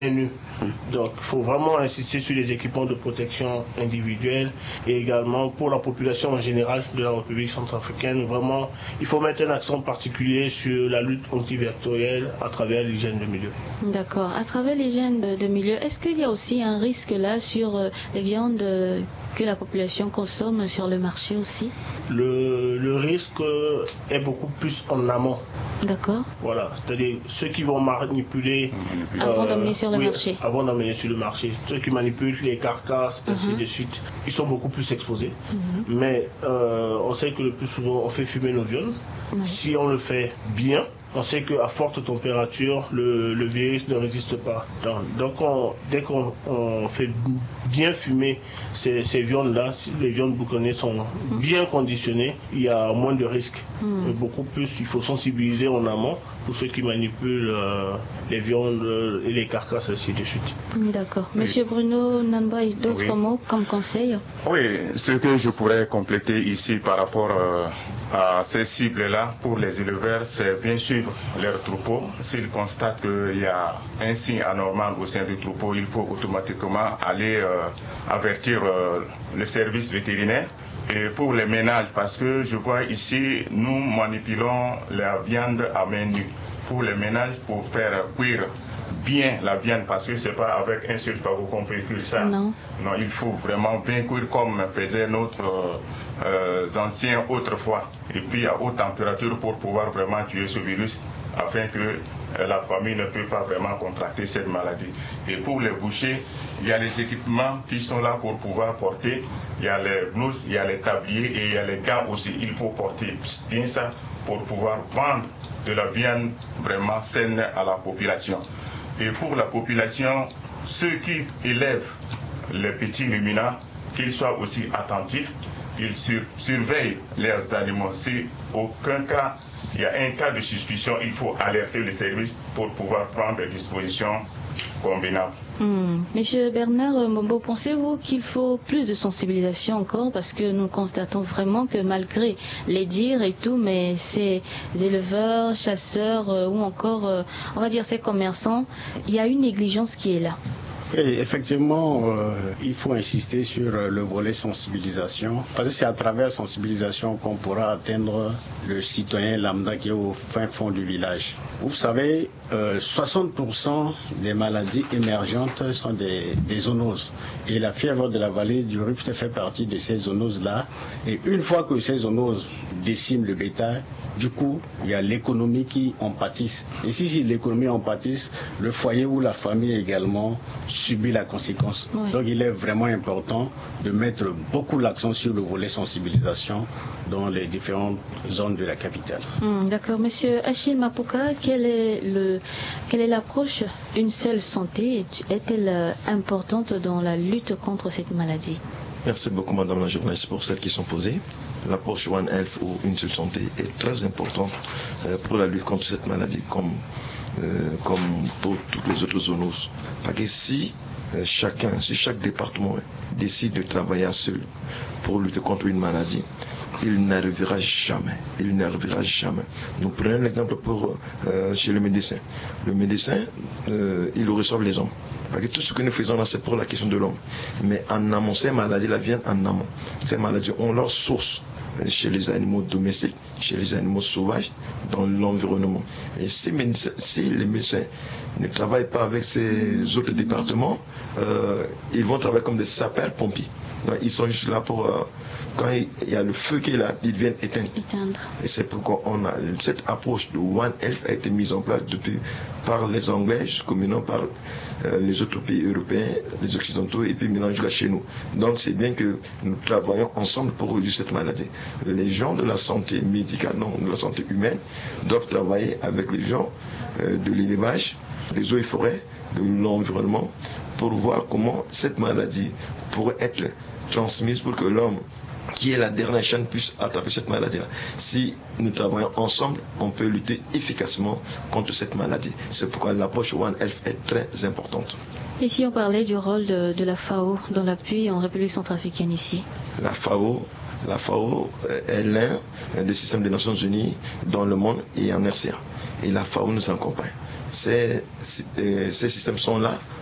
nu. Donc il faut vraiment insister sur les équipements de protection individuelle et également pour la population en général de la République centrafricaine. Vraiment, il faut mettre un accent particulier sur la lutte antivectorielle à travers l'hygiène de milieu. D'accord. À travers l'hygiène de milieu, est-ce qu'il y a aussi un risque là sur les viandes que la population consomme sur le marché aussi? Le risque est beaucoup plus en amont. D'accord. Voilà, c'est-à-dire ceux qui vont manipuler avant d'amener sur le marché. Avant d'amener sur le marché. Ceux qui manipulent les carcasses, ainsi de suite, ils sont beaucoup plus exposés. Mais on sait que le plus souvent, on fait fumer nos viandes. Si on le fait bien, on sait qu'à forte température, le virus ne résiste pas. Donc, dès qu'on fait bien fumer ces viandes-là, si les viandes bouconnées sont bien conditionnées, il y a moins de risques. Beaucoup plus, il faut sensibiliser en amont pour ceux qui manipulent les viandes et les carcasses, ainsi de suite. D'accord. Monsieur Bruno Namba, d'autres mots comme conseil? Oui, ce que je pourrais compléter ici par rapport à ces cibles-là, pour les éleveurs, c'est bien suivre leurs troupeaux. S'ils constatent qu'il y a un signe anormal au sein du troupeau, il faut automatiquement aller avertir le service vétérinaire. Et pour les ménages, parce que je vois ici, nous manipulons la viande à main nue. Pour les ménages, pour faire cuire bien la viande, parce que c'est pas avec un seul fagot qu'on peut cuire ça. Non, il faut vraiment bien cuire comme faisaient notre anciens autrefois. Et puis à haute température pour pouvoir vraiment tuer ce virus, afin que la famille ne peut pas vraiment contracter cette maladie. Et pour les bouchers, il y a les équipements qui sont là pour pouvoir porter. Il y a les blouses, il y a les tabliers et il y a les gants aussi. Il faut porter bien ça pour pouvoir vendre de la viande vraiment saine à la population. Et pour la population, ceux qui élèvent les petits ruminants, qu'ils soient aussi attentifs, ils surveillent les animaux. Si aucun cas, il y a un cas de suspicion, il faut alerter le service pour pouvoir prendre des dispositions convenables. Monsieur Bernard Mbombo, pensez-vous qu'il faut plus de sensibilisation encore, parce que nous constatons vraiment que malgré les dires et tout, mais ces éleveurs, chasseurs ou encore, on va dire ces commerçants, il y a une négligence qui est là. Oui, effectivement, il faut insister sur le volet sensibilisation, parce que c'est à travers sensibilisation qu'on pourra atteindre le citoyen lambda qui est au fin fond du village. Vous savez, 60% des maladies émergentes sont des zoonoses. Et la fièvre de la vallée du Rift fait partie de ces zoonoses-là. Et une fois que ces zoonoses déciment le bétail, du coup, il y a l'économie qui en pâtisse. Et si l'économie en pâtisse, le foyer ou la famille également subit la conséquence. Oui. Donc il est vraiment important de mettre beaucoup l'accent sur le volet sensibilisation dans les différentes zones de la capitale. D'accord. Monsieur Achille Mapuka, quelle est l'approche? Une seule santé est-elle importante dans la lutte contre cette maladie? Merci beaucoup Madame la journaliste pour cette question posée. L'approche One Health ou une seule santé est très importante pour la lutte contre cette maladie comme pour toutes les autres zoonoses. Parce que si chaque département décide de travailler à seul pour lutter contre une maladie, il n'arrivera jamais. Nous prenons l'exemple chez le médecin. Le médecin, il reçoit les hommes. Parce que tout ce que nous faisons là, c'est pour la question de l'homme. Mais en amont, ces maladies-là viennent en amont. Ces maladies ont leur source chez les animaux domestiques, chez les animaux sauvages, dans l'environnement. Et si les médecins ne travaillent pas avec ces autres départements, ils vont travailler comme des sapeurs-pompiers. Donc, ils sont juste là pour, quand il y a le feu qui est là, ils viennent éteindre. Et c'est pourquoi cette approche de One Health a été mise en place depuis par les Anglais jusqu'au maintenant par les autres pays européens, les Occidentaux et puis maintenant jusqu'à chez nous. Donc c'est bien que nous travaillons ensemble pour réduire cette maladie. Les gens de la santé médicale, non, de la santé humaine, doivent travailler avec les gens de l'élevage, des eaux et forêts, de l'environnement, pour voir comment cette maladie pourrait être transmise pour que l'homme qui est la dernière chaîne puisse attraper cette maladie-là. Si nous travaillons ensemble, on peut lutter efficacement contre cette maladie. C'est pourquoi l'approche One Health est très importante. Et si on parlait du rôle de la FAO dans l'appui en République centrafricaine ici? La FAO est l'un des systèmes des Nations Unies dans le monde et en RCA. Et la FAO nous accompagne. ces systèmes sont là